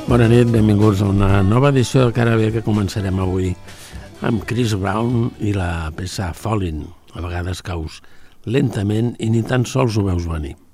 Bona nit, benvinguts a una nova edició del Cara B que començarem avui amb Chris Brown i la peça Fallin'. A vegades caus lentament i ni tan sols ho veus venir.